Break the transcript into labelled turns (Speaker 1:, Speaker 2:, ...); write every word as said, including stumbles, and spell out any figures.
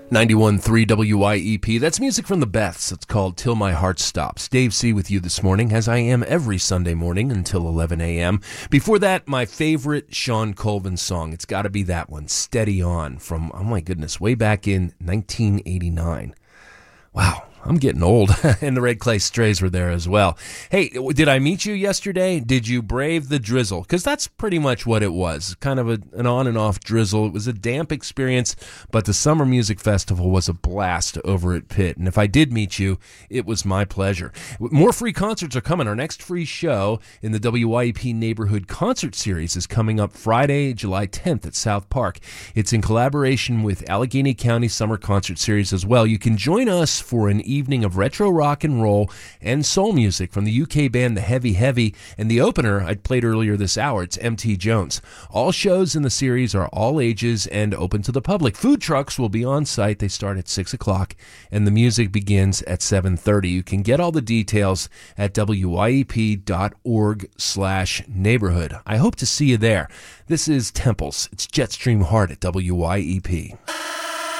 Speaker 1: ninety-one point three W Y E P. That's music from the Beths. It's called Till My Heart Stops. Dave C. with you this morning, as I am every Sunday morning until eleven a.m. Before that, my favorite Sean Colvin song. It's got to be that one, Steady On, from, oh my goodness, way back in nineteen eighty-nine. Wow. I'm getting old, and the Red Clay Strays were there as well. Hey, did I meet you yesterday? Did you brave the drizzle? Because that's pretty much what it was, kind of a, an on and off drizzle. It was a damp experience, but the Summer Music Festival was a blast over at Pitt. And if I did meet you, it was my pleasure. More free concerts are coming. Our next free show in the W Y E P Neighborhood Concert Series is coming up Friday, July tenth at South Park. It's in collaboration with Allegheny County Summer Concert Series as well. You can join us for an evening of retro rock and roll and soul music from the U K band The Heavy Heavy, and the opener I played earlier this hour, it's M T Jones. All shows in the series are all ages and open to the public. Food trucks will be on site. They start at six o'clock, and the music begins at seven thirty. You can get all the details at W Y E P dot org slash neighborhood. I hope to see you there. This is Temples. It's Jetstream Heart at W Y E P.